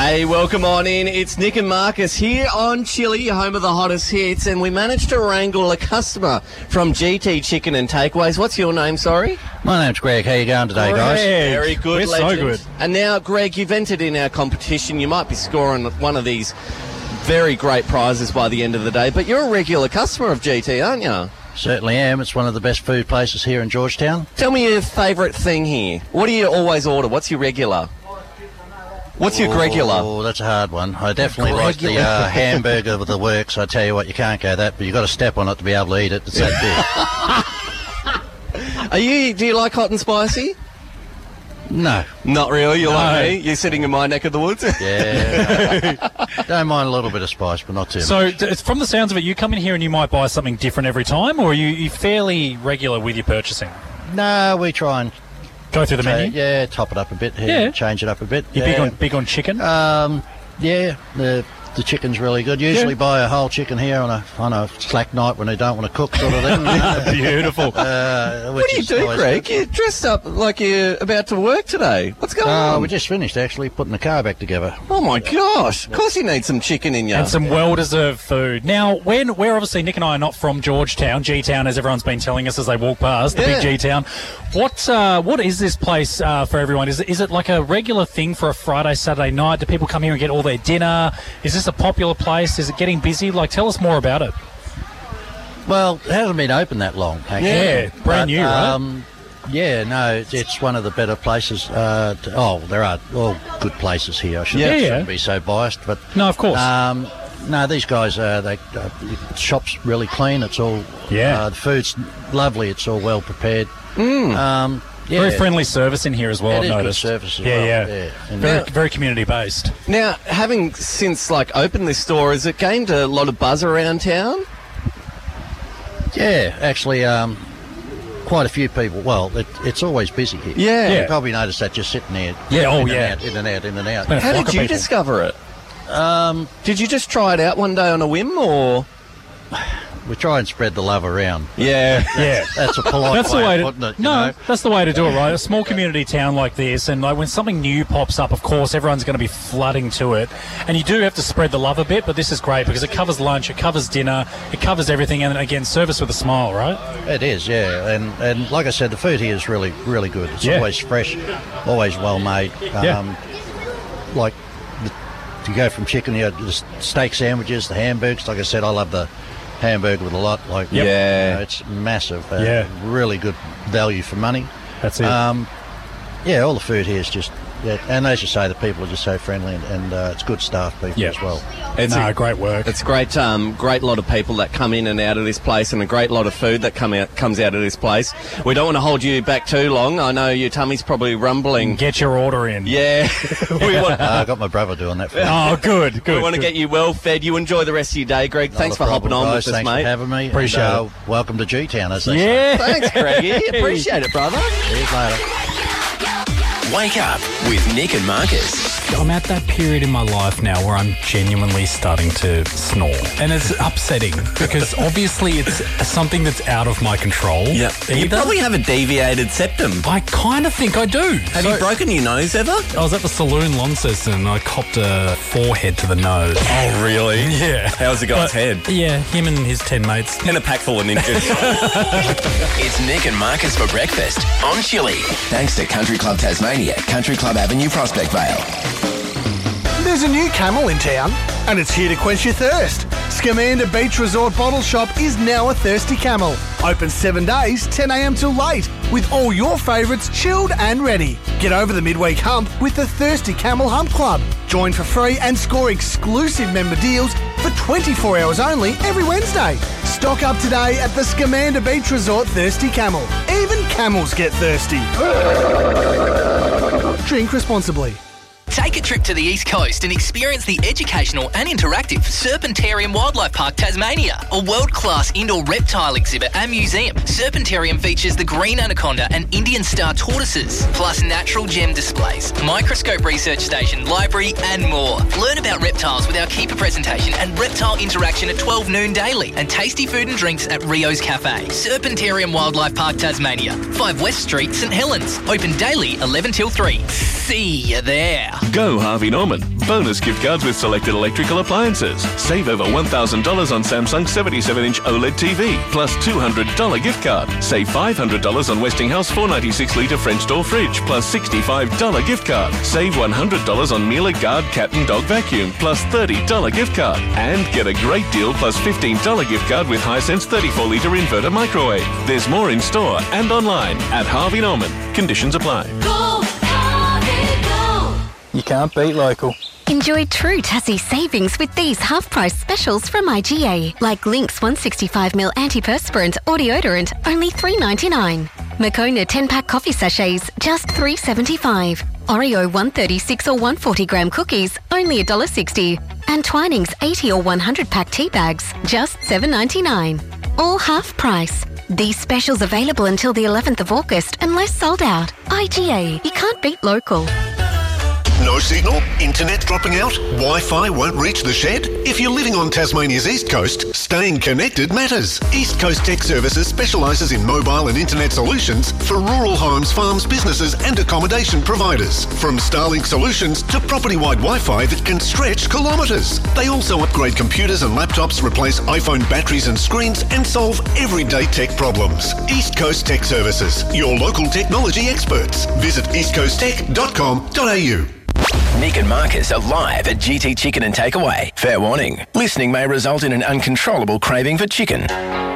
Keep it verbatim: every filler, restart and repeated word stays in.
Hey, welcome on in. It's Nick and Marcus here on Chili, home of the hottest hits, and we managed to wrangle a customer from G T Chicken and Takeaways. What's your name, sorry? My name's Greg. How you going today, Greg. guys? Very good, We're legend. so good. And now, Greg, you've entered in our competition. You might be scoring one of these very great prizes by the end of the day, but you're a regular customer of G T, aren't you? Certainly am. It's one of the best food places here in Georgetown. Tell me your favourite thing here. What do you always order? What's your regular? What's your regular? Oh, that's a hard one. I definitely like the uh, hamburger with the works. I tell you what, you can't go that, but you've got to step on it to be able to eat it. It's that big. Are you? Do you like hot and spicy? No. Not really. You're No. like me. You're sitting in my neck of the woods. Yeah. no. Don't mind a little bit of spice, but not too So, much. d- it's from the sounds of it, you come in here and you might buy something different every time, or are you you fairly regular with your purchasing? No, we try and Go through the uh, menu. yeah, top it up a bit here, Yeah. change it up a bit. You yeah. big on big on chicken? Um, yeah, the the chicken's really good. Usually Yeah. buy a whole chicken here on a on a slack night when they don't want to cook, sort of thing. Beautiful. Uh, What do you do, Greg? You're dressed up like you're about to work today. What's going Uh, on? we just finished actually putting the car back together. Oh my gosh! Of course you need some chicken in you. And some well-deserved food. Now, when we're obviously, Nick and I are not from Georgetown, G-Town, as everyone's been telling us as they walk past, the Yeah. big G-Town. What uh, what is this place uh, for everyone? Is it, is it like a regular thing for a Friday, Saturday night? Do people come here and get all their dinner? Is this a popular place? Is it getting busy? Like, tell us more about it. Well, it hasn't been open that long, actually. Yeah, brand new, right? Um, yeah, no, it's, it's one of the better places. Uh, to, oh, there are all good places here. I shouldn't, Yeah, yeah. shouldn't be so biased, but No, of course. um, no, these guys, uh, they uh, the shop's really clean. It's all Yeah. Uh, the food's lovely. It's all well prepared. Um, yeah, Very friendly service in here as well, It I've is good noticed. service as yeah, well, yeah, yeah. And, Very, uh, very community-based. Now, having since like opened this store, has it gained a lot of buzz around town? Yeah, actually, um, quite a few people. Well, it, it's always busy here. Yeah. Yeah. You probably noticed that just sitting there. Yeah, oh, in yeah. And out, in and out, in and out. Been a How flock did of you people. discover it? Um, Did you just try it out one day on a whim, or? we try and spread the love around. Yeah. Yeah. That's a polite That's the way way of to putting it, you no. know. That's the way to do it, right? A small community town like this, and like when something new pops up, of course, everyone's going to be flooding to it, and you do have to spread the love a bit. But this is great because it covers lunch, it covers dinner, it covers everything, and again, service with a smile, right? It is, yeah. And and like I said, the food here is really, really good. It's Yeah. always fresh, always well made. Um, Yeah. Like, the, you go from chicken, you know, the s- steak sandwiches, the hamburgers. Like I said, I love the hamburger with a lot. Like, Yep. Yeah. you know, it's massive. Uh, Yeah. Really good value for money. That's it. Um, yeah, all the food here is just, yeah, and as you say, the people are just so friendly, and, and uh, it's good staff people Yeah. as well. It's no, a- great work. It's great, um, great lot of people that come in and out of this place, and a great lot of food that come out comes out of this place. We don't want to hold you back too long. I know your tummy's probably rumbling. Get your order in. Yeah, we want. Uh, I got my brother doing that for me. Oh, good, good. We want to good. get you well fed. You enjoy the rest of your day, Greg. Not Thanks a for hopping problem, on guys. with us, Thanks mate. for having me. Appreciate and, uh, it. Welcome to G-Town, as they say. Yeah. Thanks, Greggy. Appreciate it, brother. Cheers later. Wake up with Nick and Marcus. I'm at that period in my life now where I'm genuinely starting to snore. And it's upsetting because obviously it's something that's out of my control. You Either. probably have a deviated septum. I kind of think I do. Have So, you broken your nose ever? I was at the saloon Launceston and I copped a forehead to the nose. Oh, really? Yeah. How's the guy's But, head? Yeah, him and his ten mates. And a pack full of ninjas. It's Nick and Marcus for breakfast on Chili. Thanks to Country Club Tasmania, Country Club Avenue, Prospect Vale. There's a new camel in town, and it's here to quench your thirst. Scamander Beach Resort Bottle Shop is now a Thirsty Camel. Open seven days, ten a.m. till late, with all your favourites chilled and ready. Get over the midweek hump with the Thirsty Camel Hump Club. Join for free and score exclusive member deals for twenty-four hours only every Wednesday. Stock up today at the Scamander Beach Resort Thirsty Camel. Even camels get thirsty. Drink responsibly. Take a trip to the East Coast and experience the educational and interactive Serpentarium Wildlife Park Tasmania, a world-class indoor reptile exhibit and museum. Serpentarium features the green anaconda and Indian star tortoises, plus natural gem displays, microscope research station, library and more. Learn about reptiles with our keeper presentation and reptile interaction at twelve noon daily, and tasty food and drinks at Rio's Cafe. Serpentarium Wildlife Park Tasmania, five West Street, St Helens. Open daily eleven till three. See you there. Go Harvey Norman. Bonus gift cards with selected electrical appliances. Save over one thousand dollars on Samsung seventy-seven inch OLED T V, plus two hundred dollars gift card. Save five hundred dollars on Westinghouse four ninety-six litre French door fridge, plus sixty-five dollars gift card. Save one hundred dollars on Miele Guard cat and dog vacuum, plus thirty dollars gift card. And get a great deal plus fifteen dollars gift card with Hisense thirty-four litre inverter microwave. There's more in store and online at Harvey Norman. Conditions apply. Go, Harvey, go. You can't beat local. Enjoy true Tassie savings with these half-price specials from I G A, like Lynx one sixty-five milliliter antiperspirant or deodorant, only three ninety-nine. Moccona ten-pack coffee sachets, just three seventy-five. Oreo one thirty-six or one forty gram cookies, only one dollar sixty. And Twinings eighty or one hundred pack tea bags, just seven ninety-nine. All half price. These specials available until the eleventh of August unless sold out. I G A, you can't beat local. No signal? Internet dropping out? Wi-Fi won't reach the shed? If you're living on Tasmania's East Coast, staying connected matters. East Coast Tech Services specialises in mobile and internet solutions for rural homes, farms, businesses and accommodation providers. From Starlink solutions to property-wide Wi-Fi that can stretch kilometres. They also upgrade computers and laptops, replace iPhone batteries and screens and solve everyday tech problems. East Coast Tech Services, your local technology experts. Visit east coast tech dot com dot a u. Nick and Marcus are live at G T Chicken and Takeaway. Fair warning, listening may result in an uncontrollable craving for chicken.